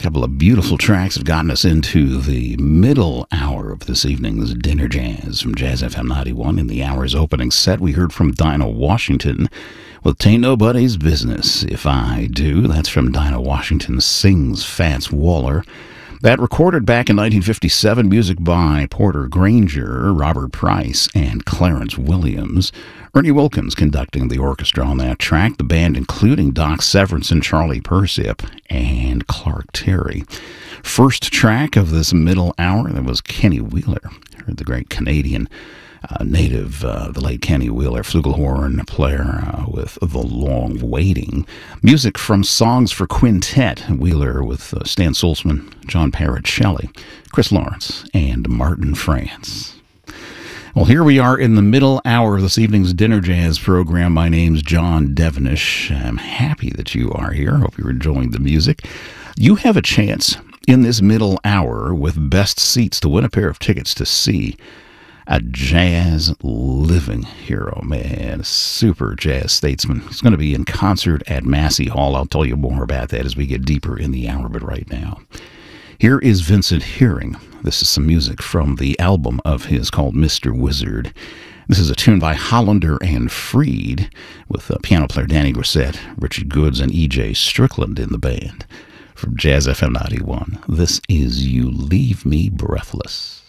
couple of beautiful tracks have gotten us into the middle hour of this evening's Dinner Jazz from Jazz FM 91. In the hour's opening set, we heard from Dinah Washington with "Tain't Nobody's Business If I Do." That's from Dinah Washington Sings Fats Waller. That recorded back in 1957, music by Porter Granger, Robert Price, and Clarence Williams. Ernie Wilkins conducting the orchestra on that track. The band including Doc Severinsen, Charlie Persip, and Clark Terry. First track of this middle hour, that was Kenny Wheeler. Heard the great Canadian native, the late Kenny Wheeler, flugelhorn player with The Long Waiting. Music from Songs for Quintet, Wheeler with Stan Sulzman, John Parrott Shelley, Chris Lawrence, and Martin France. Well, here we are in the middle hour of this evening's Dinner Jazz program. My name's John Devenish. I'm happy that you are here. Hope you're enjoying the music. You have a chance in this middle hour with best seats to win a pair of tickets to see a jazz living hero, man, a super jazz statesman. He's going to be in concert at Massey Hall. I'll tell you more about that as we get deeper in the hour, but right now, here is Vincent Hearing. This is some music from the album of his called Mr. Wizard. This is a tune by Hollander and Freed with piano player Danny Grissett, Richard Goods, and E.J. Strickland in the band. From Jazz FM 91, this is You Leave Me Breathless.